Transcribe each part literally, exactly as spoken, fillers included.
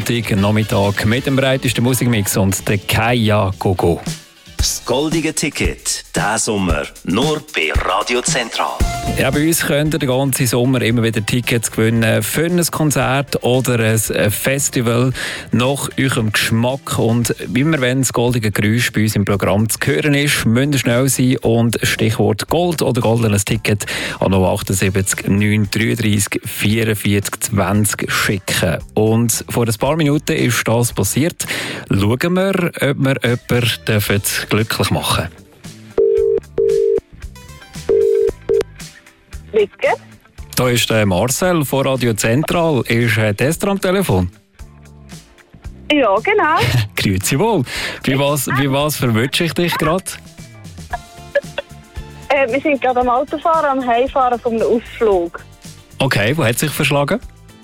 Sonntagnachmittag mit dem breitesten Musikmix und der Kaya Gogo. Das goldige Ticket diesen Sommer nur bei Radio Zentral. Ja, bei uns könnt ihr den ganzen Sommer immer wieder Tickets gewinnen für ein Konzert oder ein Festival nach eurem Geschmack. Und wie immer, wenn das goldige Geräusch bei uns im Programm zu hören ist, müsst ihr schnell sein und Stichwort Gold oder goldenes Ticket an null acht sieben neun drei drei vierundvierzig zwanzig schicken. Und vor ein paar Minuten ist das passiert. Schauen wir, ob wir jemanden glücklich machen dürfen. Bitte? Da ist der Marcel von Radio Zentral. Ist Esther am Telefon? Ja, genau. Grüezi wohl. Wie was, wie was verwünsche ich dich gerade? Äh, wir sind gerade am Autofahren, am Heimfahren von einem Ausflug. Okay, wo hat sich verschlagen?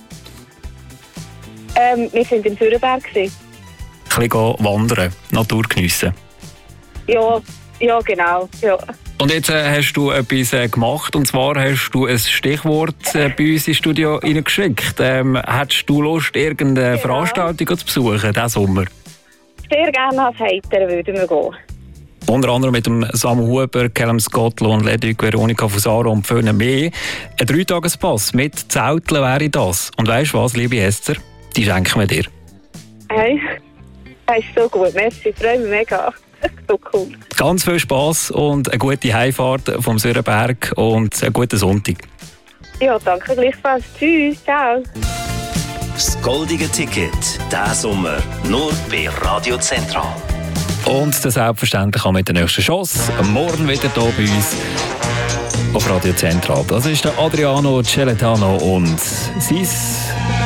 Ähm, wir sind im Zürichberg. Ein bisschen wandern, Natur geniessen. Ja, ja, genau. Ja. Und jetzt äh, hast du etwas äh, gemacht, und zwar hast du ein Stichwort äh, bei uns ins Studio reingeschickt. Ähm, hättest du Lust, irgendeine genau. Veranstaltung zu besuchen diesen Sommer? Sehr gerne als Heiter würden wir gehen. Unter anderem mit dem Samu Huber, Callum Scotland, Ledig, Veronika Fusaro und vielen mehr. Ein Dreitagespass mit Zelteln wäre das. Und weisst du was, liebe Esther? Die schenken wir dir. Hey, das ist so gut. Merci, ich freue mich mega. So cool. Ganz viel Spass und eine gute Heimfahrt vom Sörenberg und einen guten Sonntag. Ja, danke gleichfalls. Tschüss, ciao. Das goldige Ticket diesen Sommer nur bei Radio Zentral. Und das selbstverständlich auch mit der nächsten Chance. Morgen wieder hier bei uns auf Radio Zentral. Das ist der Adriano Celentano und sein